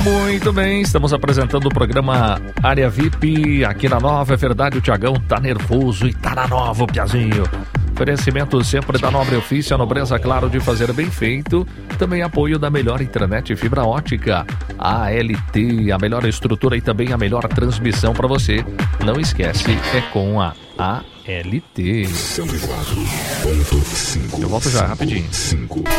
Muito bem, estamos apresentando o programa Área VIP aqui na Nova. É verdade, o Tiagão tá nervoso e tá na Nova, o Piazinho. Oferecimento sempre da Nobre Ofício, a nobreza, claro, de fazer bem feito. Também apoio da melhor internet e fibra ótica. ALT, a melhor estrutura e também a melhor transmissão para você. Não esquece, é com a ALT. 104.5. Eu volto já, rapidinho.